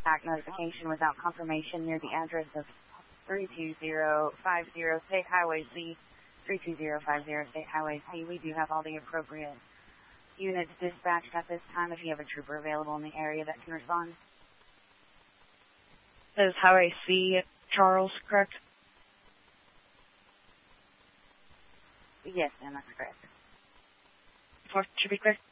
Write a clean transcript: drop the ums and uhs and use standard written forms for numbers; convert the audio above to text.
Act notification without confirmation near the address of 32050 State Highway C. 32050 State Highway C. We do have all the appropriate units dispatched at this time. If you have a trooper available in the area that can respond. That is Highway C, Charles, correct? Yes, ma'am, that's correct. To be correct.